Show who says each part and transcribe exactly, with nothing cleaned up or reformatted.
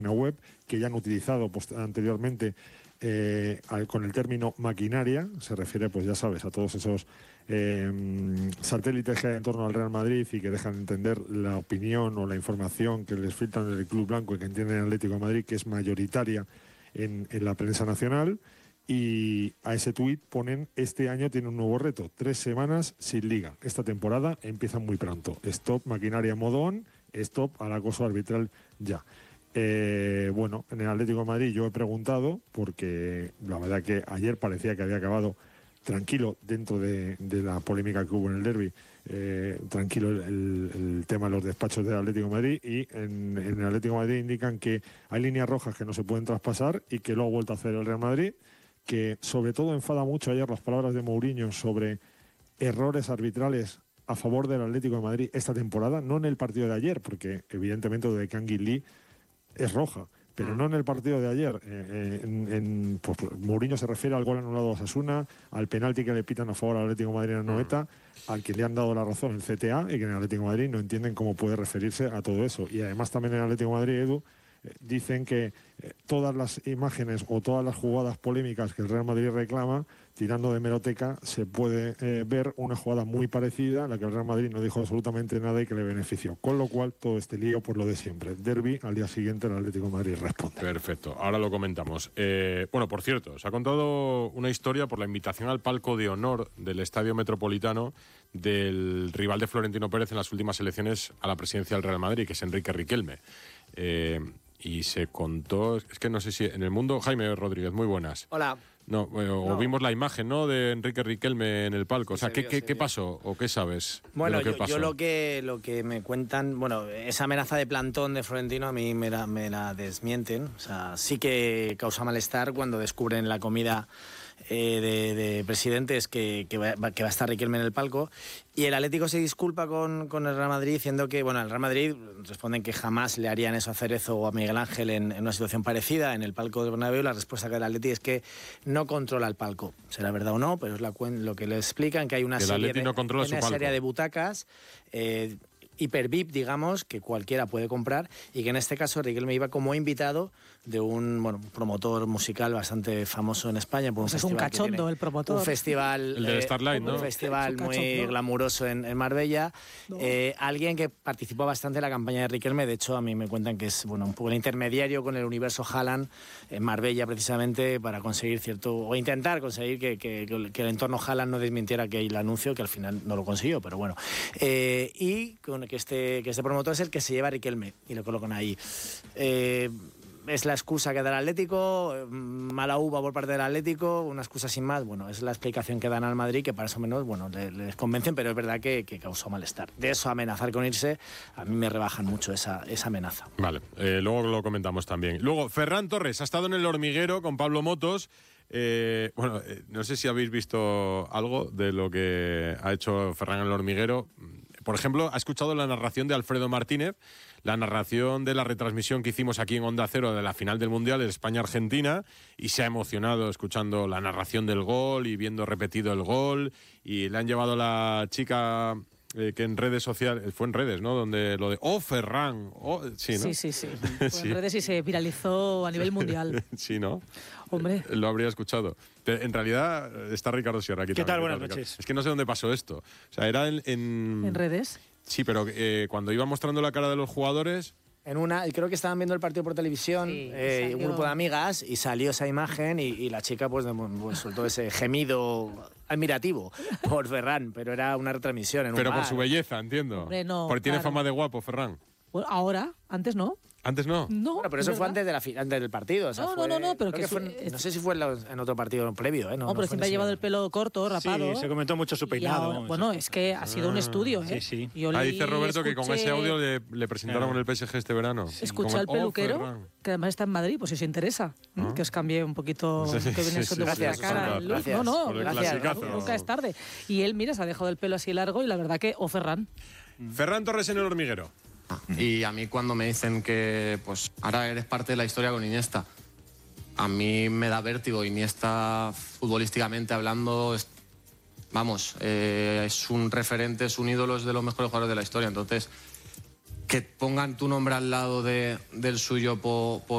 Speaker 1: web, que ya han utilizado post anteriormente eh, al, con el término maquinaria. Se refiere, pues ya sabes, a todos esos eh, satélites que hay en torno al Real Madrid y que dejan entender la opinión o la información que les filtran del Club Blanco y que entienden el Atlético de Madrid, que es mayoritaria en, en la prensa nacional. Y a ese tuit ponen: este año tiene un nuevo reto, tres semanas sin liga. Esta temporada empieza muy pronto. Stop maquinaria modón, stop al acoso arbitral ya. Eh, bueno, en el Atlético de Madrid yo he preguntado, porque la verdad que ayer parecía que había acabado tranquilo dentro de, de la polémica que hubo en el derbi, eh, tranquilo el, el, el tema de los despachos del Atlético de Madrid, y en, en el Atlético de Madrid indican que hay líneas rojas que no se pueden traspasar y que lo ha vuelto a hacer el Real Madrid, que sobre todo enfada mucho ayer las palabras de Mourinho sobre errores arbitrales a favor del Atlético de Madrid esta temporada, no en el partido de ayer, porque evidentemente lo de Kangin Lee es roja, pero no en el partido de ayer. Eh, en, en, pues, Mourinho se refiere al gol anulado a Osasuna, al penalti que le pitan a favor al Atlético de Madrid en Anoeta, al que le han dado la razón el C T A, y que en el Atlético de Madrid no entienden cómo puede referirse a todo eso. Y además también en el Atlético de Madrid, Edu, eh, dicen que eh, todas las imágenes o todas las jugadas polémicas que el Real Madrid reclama, tirando de hemeroteca, se puede eh, ver una jugada muy parecida a la que el Real Madrid no dijo absolutamente nada y que le benefició. Con lo cual, todo este lío por lo de siempre. Derbi, al día siguiente el Atlético de Madrid responde.
Speaker 2: Perfecto, ahora lo comentamos. Eh, bueno, por cierto, se ha contado una historia por la invitación al palco de honor del Estadio Metropolitano del rival de Florentino Pérez en las últimas elecciones a la presidencia del Real Madrid, que es Enrique Riquelme. Eh, y se contó, es que no sé si en El Mundo, Jaime Rodríguez, muy buenas.
Speaker 3: Hola.
Speaker 2: No, bueno,
Speaker 3: no.
Speaker 2: o vimos la imagen, ¿no?, de Enrique Riquelme en el palco. O sea, ¿qué,
Speaker 3: vio,
Speaker 2: qué, ¿qué pasó o qué sabes?
Speaker 3: Bueno,
Speaker 2: de lo que
Speaker 3: yo,
Speaker 2: pasó?
Speaker 3: yo lo que lo que me cuentan, bueno, esa amenaza de plantón de Florentino a mí me la, me la desmienten. O sea, sí que causa malestar cuando descubren la comida eh, de, de presidentes que, que, va, que va a estar Riquelme en el palco. Y el Atlético se disculpa con, con el Real Madrid diciendo que, bueno, el Real Madrid responden que jamás le harían eso a Cerezo o a Miguel Ángel en, en una situación parecida en el palco del Bernabéu. La respuesta que el Atlético es que no controla el palco. Será verdad o no, pero es la, lo que le explican, que hay una,
Speaker 2: el
Speaker 3: serie,
Speaker 2: no
Speaker 3: de, una serie de butacas eh, hiper V I P, digamos, que cualquiera puede comprar, y que en este caso Riquelme iba como invitado de un, bueno, promotor musical bastante famoso en España. Por un
Speaker 4: pues es un cachondo el promotor.
Speaker 3: Un festival,
Speaker 2: el de
Speaker 3: eh,
Speaker 2: Starlight, ¿no?
Speaker 3: Un festival muy glamuroso en, en Marbella. No. Eh, alguien que participó bastante en la campaña de Riquelme. De hecho, a mí me cuentan que es, bueno, un poco el intermediario con el universo Haaland en Marbella, precisamente para conseguir cierto, o intentar conseguir que, que, que el entorno Haaland no desmintiera que el anuncio, que al final no lo consiguió, pero bueno. Eh, y con que este, que este promotor es el que se lleva a Riquelme y lo colocan ahí. Eh, es la excusa que da el Atlético, mala uva por parte del Atlético, una excusa sin más. Bueno, es la explicación que dan al Madrid, que para eso menos, bueno, les, les convencen, pero es verdad que, que causó malestar. De eso a amenazar con irse, a mí me rebajan mucho esa, esa amenaza.
Speaker 2: Vale, eh, luego lo comentamos también. Luego, Ferran Torres ha estado en El Hormiguero con Pablo Motos. Eh, bueno, eh, no sé si habéis visto algo de lo que ha hecho Ferran en El Hormiguero. Por ejemplo, ha escuchado la narración de Alfredo Martínez, la narración de la retransmisión que hicimos aquí en Onda Cero de la final del Mundial de España-Argentina, y se ha emocionado escuchando la narración del gol y viendo repetido el gol, y le han llevado a la chica eh, que en redes sociales, fue en redes, ¿no?, donde lo de ¡oh, Ferran! Oh, sí, ¿no?
Speaker 4: Sí, sí, sí. Fue sí. en redes y se viralizó a nivel mundial.
Speaker 2: Sí, ¿no?
Speaker 4: Hombre.
Speaker 2: Lo habría escuchado. Pero en realidad está Ricardo Sierra aquí.
Speaker 5: ¿Qué
Speaker 2: también,
Speaker 5: tal? Buenas
Speaker 2: Ricardo.
Speaker 5: noches.
Speaker 2: Es que no sé dónde pasó esto. O sea, era en... ¿En,
Speaker 4: ¿En redes?
Speaker 2: Sí, pero eh, cuando iba mostrando la cara de los jugadores...
Speaker 3: En una, creo que estaban viendo el partido por televisión, sí, eh, un grupo de amigas, y salió esa imagen y, y la chica pues, pues soltó ese gemido admirativo por Ferran, pero era una retransmisión en un
Speaker 2: Pero
Speaker 3: bar.
Speaker 2: por su belleza, entiendo.
Speaker 4: Hombre, no,
Speaker 2: Porque tiene
Speaker 4: claro.
Speaker 2: fama de guapo, Ferran.
Speaker 4: Bueno, ahora, antes no.
Speaker 2: ¿Antes no?
Speaker 4: No,
Speaker 3: bueno, pero eso fue antes, de la, antes del partido. O sea,
Speaker 4: no,
Speaker 3: fue,
Speaker 4: no, no, no, pero que,
Speaker 3: que fue,
Speaker 4: fue,
Speaker 3: no sé si fue en, los, en otro partido previo. ¿eh? No,
Speaker 4: no, pero
Speaker 3: no
Speaker 4: siempre ha llevado el pelo corto, rapado.
Speaker 5: Sí, se comentó mucho su peinado.
Speaker 4: Ahora, bueno, es que ha sido ah, un estudio, ¿eh?
Speaker 5: Sí, sí.
Speaker 2: Yo ah, dice Roberto
Speaker 4: escuché,
Speaker 2: que con ese audio le, le presentaron en el P S G este verano.
Speaker 4: Sí. Escuché al peluquero,
Speaker 2: oh,
Speaker 4: que además está en Madrid, pues si os interesa, ¿eh? Que os cambie un poquito,
Speaker 2: sí, sí,
Speaker 4: que viene
Speaker 2: sí,
Speaker 4: de
Speaker 2: sí,
Speaker 4: vuestra
Speaker 2: sí,
Speaker 4: cara.
Speaker 2: sí,
Speaker 4: no, no,
Speaker 3: gracias.
Speaker 4: Nunca es tarde. Y él, mira, se ha dejado el pelo así largo y la verdad que, o oh, Ferran.
Speaker 2: Ferran Torres en El Hormiguero.
Speaker 6: Y a mí cuando me dicen que pues ahora eres parte de la historia con Iniesta, a mí me da vértigo. Iniesta, futbolísticamente hablando, es, vamos, eh, es un referente, es un ídolo, es de los mejores jugadores de la historia. Entonces, que pongan tu nombre al lado de, del suyo por, por